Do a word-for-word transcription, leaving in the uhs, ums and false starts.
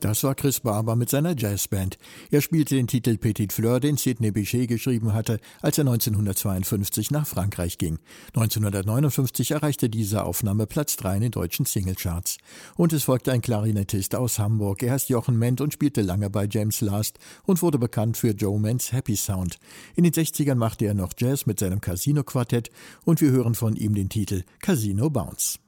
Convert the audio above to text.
Das war Chris Barber mit seiner Jazzband. Er spielte den Titel Petite Fleur, den Sidney Bechet geschrieben hatte, als er neunzehnhundertzweiundfünfzig nach Frankreich ging. neunzehnhundertneunundfünfzig erreichte diese Aufnahme Platz drei in den deutschen Singlecharts. Und es folgte ein Klarinettist aus Hamburg. Er heißt Jochen Ment und spielte lange bei James Last und wurde bekannt für Joe Ments Happy Sound. In den sechzigern machte er noch Jazz mit seinem Casino-Quartett und wir hören von ihm den Titel Casino Bounce.